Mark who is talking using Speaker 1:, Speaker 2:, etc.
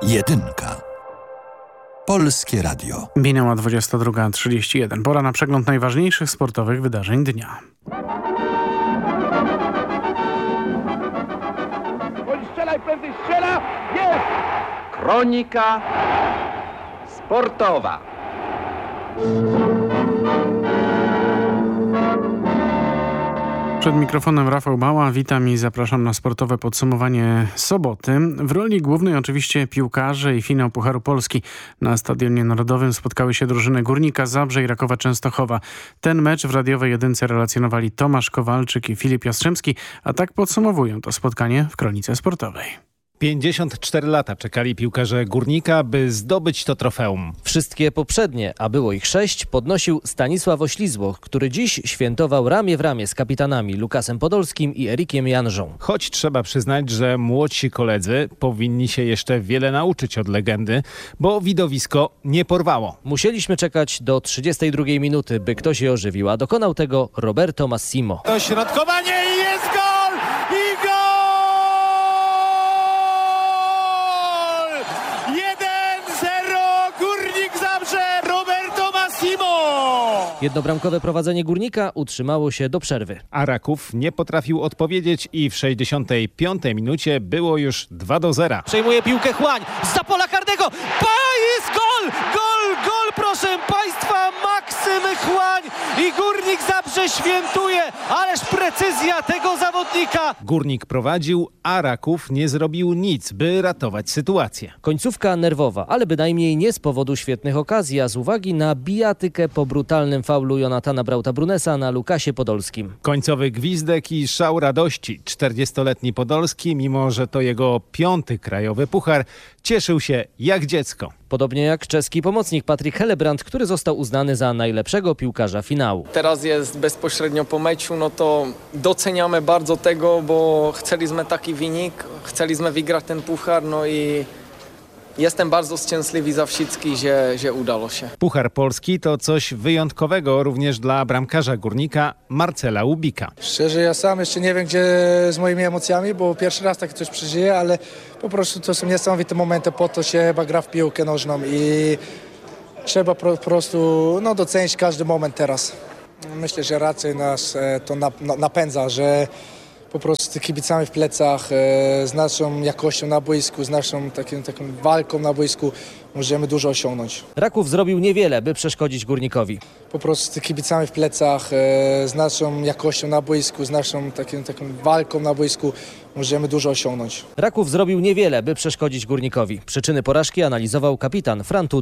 Speaker 1: Jedynka. Polskie Radio.
Speaker 2: Minęła 22:31. Pora na przegląd najważniejszych sportowych wydarzeń dnia.
Speaker 3: Strzelaj, prędzej strzela! Jest!
Speaker 4: Kronika sportowa.
Speaker 2: Przed mikrofonem Rafał Bała, witam i zapraszam na sportowe podsumowanie soboty. W roli głównej oczywiście piłkarze i finał Pucharu Polski. Na Stadionie Narodowym spotkały się drużyny Górnika Zabrze i Rakowa Częstochowa. Ten mecz w radiowej jedynce relacjonowali Tomasz Kowalczyk i Filip Jastrzębski, a tak podsumowują to spotkanie w Kronice Sportowej.
Speaker 5: 54 lata czekali piłkarze Górnika, by zdobyć to trofeum.
Speaker 6: Wszystkie poprzednie, a było ich 6, podnosił Stanisław Oślizłoch, który dziś świętował ramię w ramię z kapitanami Lukasem Podolskim i Erikiem Janżą.
Speaker 5: Choć trzeba przyznać, że młodsi koledzy powinni się jeszcze wiele nauczyć od legendy, bo widowisko nie porwało.
Speaker 6: Musieliśmy czekać do 32 minuty, by ktoś je ożywił, a dokonał tego Roberto Massimo.
Speaker 5: Dośrodkowanie i jest gol! I gol! 1-0 Górnik Zabrze, Roberto Massimo!
Speaker 6: Jednobramkowe prowadzenie Górnika utrzymało się do przerwy.
Speaker 5: A Raków nie potrafił odpowiedzieć i w 65 minucie było już 2-0.
Speaker 6: Przejmuje piłkę Chłań, za pola karnego, jest gol! Gol, proszę Państwa, Maksym Chłań i Górnik Zabrze świętuje, ależ precyzja tego zawodnika.
Speaker 5: Górnik prowadził, a Raków nie zrobił nic, by ratować sytuację.
Speaker 6: Końcówka nerwowa, ale bynajmniej nie z powodu świetnych okazji, a z uwagi na bijatykę po brutalnym faulu Jonatana Brauta-Brunesa na Lukasie Podolskim.
Speaker 5: Końcowy gwizdek i szał radości. 40-letni Podolski, mimo że to jego 5. krajowy puchar, cieszył się jak dziecko.
Speaker 6: Podobnie jak czeski pomocnik Patryk Helebrand, który został uznany za najlepszego piłkarza finału.
Speaker 7: Teraz jest bezpośrednio po meczu, no to doceniamy bardzo tego, bo chcieliśmy taki wynik, chcieliśmy wygrać ten puchar, no i jestem bardzo szczęśliwy za wszystkich, że udało się.
Speaker 5: Puchar Polski to coś wyjątkowego również dla bramkarza Górnika Marcela Łubika.
Speaker 8: Szczerze, ja sam jeszcze nie wiem, gdzie z moimi emocjami, bo pierwszy raz takie coś przeżyję, ale po prostu to są niesamowite momenty, po to się chyba gra w piłkę nożną i trzeba po prostu docenić każdy moment teraz. Myślę, że raczej nas to napędza, że po prostu kibicami w plecach, z naszą jakością na boisku, z naszą taką walką na boisku możemy dużo osiągnąć.
Speaker 6: Raków zrobił niewiele, by przeszkodzić Górnikowi.
Speaker 8: Po prostu kibicami w plecach, z naszą jakością na boisku, z naszą taką walką na boisku możemy dużo osiągnąć.
Speaker 6: Raków zrobił niewiele, by przeszkodzić Górnikowi. Przyczyny porażki analizował kapitan Fran Tut.